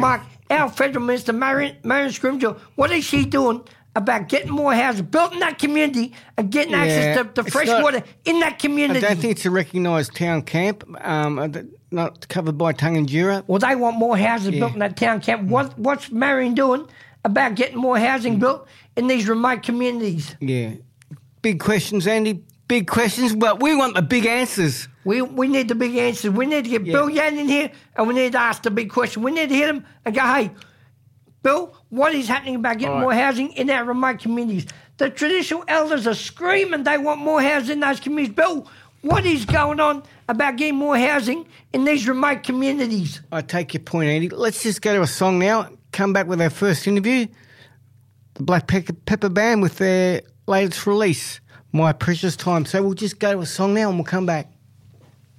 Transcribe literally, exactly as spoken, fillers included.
Mark, our federal minister, Marion, Marion Scrimgeour, what is she doing about getting more houses built in that community and getting yeah, access to, to fresh not, water in that community? I don't think it's a recognised town camp, um, not covered by Tangentyere. Well, they want more houses yeah. built in that town camp. What, what's Marion doing about getting more housing built in these remote communities? Yeah. Big questions, Andy. Big questions, but we want the big answers. We we need the big answers. We need to get yeah. Bill Yan in here and we need to ask the big question. We need to hit him and go, hey, Bill, what is happening about getting right. more housing in our remote communities? The traditional elders are screaming they want more housing in those communities. Bill, what is going on about getting more housing in these remote communities? I take your point, Andy. Let's just go to a song now, come back with our first interview. The Black Pepper, Pepper Band with their latest release, My Precious Time. So we'll just go to a song now and we'll come back.